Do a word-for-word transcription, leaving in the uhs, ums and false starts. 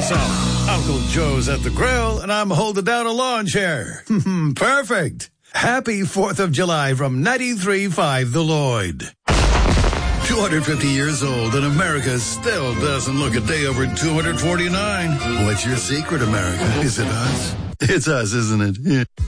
some. Uncle Joe's at the grill, and I'm holding down a lawn chair. Perfect. Happy fourth of July from ninety-three point five The Lloyd. two hundred fifty years old, and America still doesn't look a day over two hundred forty-nine. What's your secret, America? Is it us? It's us, isn't it? Yeah.